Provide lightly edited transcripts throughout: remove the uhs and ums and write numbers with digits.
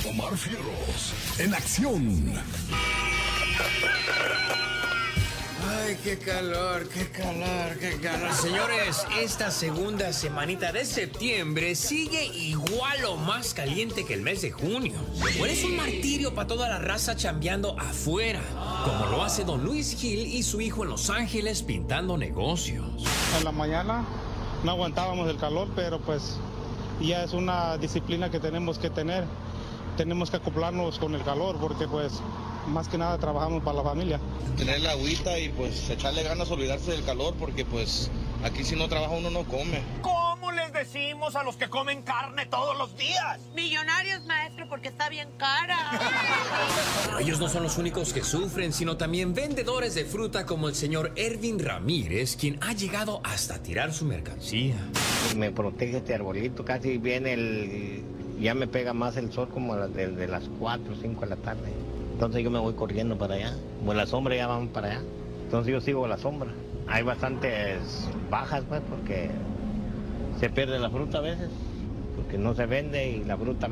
Omar Fierros, en acción. Ay, qué calor, qué calor, qué calor. Señores, esta segunda semanita de septiembre sigue igual o más caliente que el mes de junio. Bueno, es un martirio para toda la raza chambeando afuera, como lo hace don Luis Gil y su hijo en Los Ángeles pintando negocios. En la mañana no aguantábamos el calor, pero pues ya es una disciplina que tenemos que tener. Tenemos que acoplarnos con el calor porque pues más que nada trabajamos para la familia. Tener la agüita y pues echarle ganas, olvidarse del calor porque pues aquí si no trabaja uno no come. ¿Cómo les decimos a los que comen carne todos los días? Millonarios, maestro, porque está bien cara. Pero ellos no son los únicos que sufren, sino también vendedores de fruta como el señor Ervin Ramírez, quien ha llegado hasta tirar su mercancía. Me protege este arbolito, casi viene ya me pega más el sol como desde las 4 o 5 de la tarde. Entonces yo me voy corriendo para allá. Bueno, la sombra ya vamos para allá. Entonces yo sigo la sombra. Hay bastantes bajas, pues, porque se pierde la fruta a veces. Porque no se vende y la fruta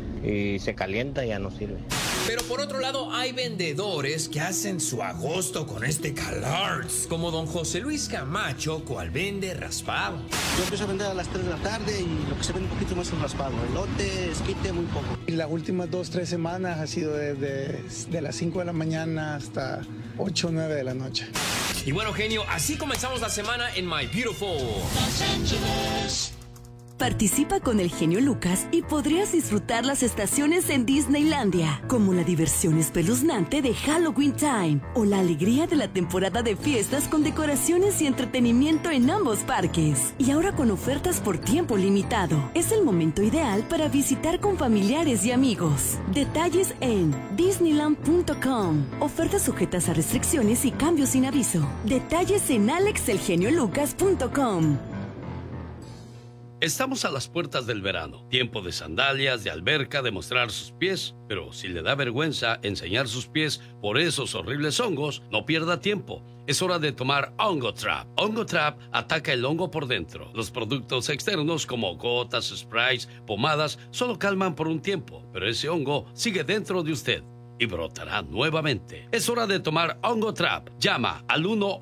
y se calienta y ya no sirve. Pero por otro lado hay vendedores que hacen su agosto con este calor, como don José Luis Camacho, cual vende raspado. Yo empiezo a vender a las 3 de la tarde y lo que se vende un poquito más es raspado. Elote, esquite, muy poco. Y las últimas 2-3 semanas ha sido desde las 5 de la mañana hasta 8 o 9 de la noche. Y bueno, genio, así comenzamos la semana en My Beautiful Los Angeles. Participa con el genio Lucas y podrías disfrutar las estaciones en Disneylandia, como la diversión espeluznante de Halloween Time o la alegría de la temporada de fiestas con decoraciones y entretenimiento en ambos parques. Y ahora con ofertas por tiempo limitado. Es el momento ideal para visitar con familiares y amigos. Detalles en Disneyland.com. Ofertas sujetas a restricciones y cambios sin aviso. Detalles en AlexElGenioLucas.com. Estamos a las puertas del verano, tiempo de sandalias, de alberca, de mostrar sus pies, pero si le da vergüenza enseñar sus pies por esos horribles hongos, no pierda tiempo. Es hora de tomar Hongo Trap. Hongo Trap ataca el hongo por dentro. Los productos externos como gotas, sprays, pomadas, solo calman por un tiempo, pero ese hongo sigue dentro de usted y brotará nuevamente. Es hora de tomar Hongo Trap. Llama al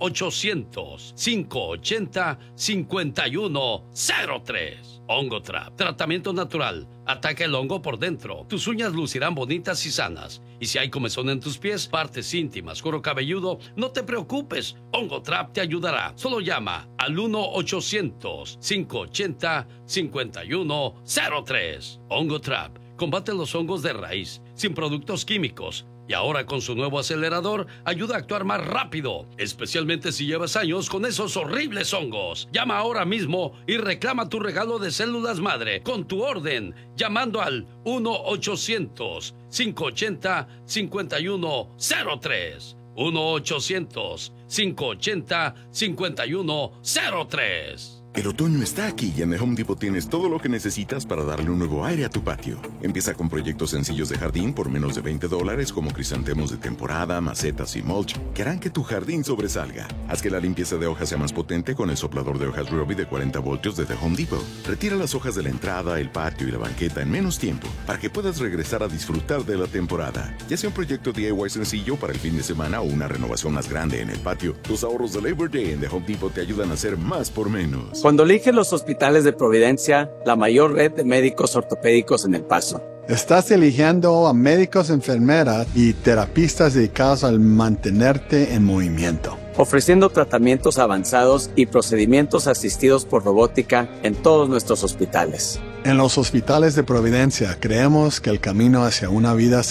1-800-580-5103. Hongo Trap. Tratamiento natural. Ataca el hongo por dentro. Tus uñas lucirán bonitas y sanas. Y si hay comezón en tus pies, partes íntimas, cuero cabelludo, no te preocupes. Hongo Trap te ayudará. Solo llama al 1-800-580-5103. Hongo Trap. Combate los hongos de raíz, sin productos químicos. Y ahora con su nuevo acelerador, ayuda a actuar más rápido, especialmente si llevas años con esos horribles hongos. Llama ahora mismo y reclama tu regalo de células madre con tu orden, llamando al 1-800-580-5103. 1-800-580-5103. El otoño está aquí y en The Home Depot tienes todo lo que necesitas para darle un nuevo aire a tu patio. Empieza con proyectos sencillos de jardín por menos de $20 como crisantemos de temporada, macetas y mulch que harán que tu jardín sobresalga. Haz que la limpieza de hojas sea más potente con el soplador de hojas Ryobi de 40 voltios de The Home Depot. Retira las hojas de la entrada, el patio y la banqueta en menos tiempo para que puedas regresar a disfrutar de la temporada. Ya sea un proyecto DIY sencillo para el fin de semana o una renovación más grande en el patio, los ahorros de Labor Day en The Home Depot te ayudan a hacer más por menos. Cuando eliges los hospitales de Providencia, la mayor red de médicos ortopédicos en El Paso. Estás eligiendo a médicos, enfermeras y terapistas dedicados al mantenerte en movimiento. Ofreciendo tratamientos avanzados y procedimientos asistidos por robótica en todos nuestros hospitales. En los hospitales de Providencia creemos que el camino hacia una vida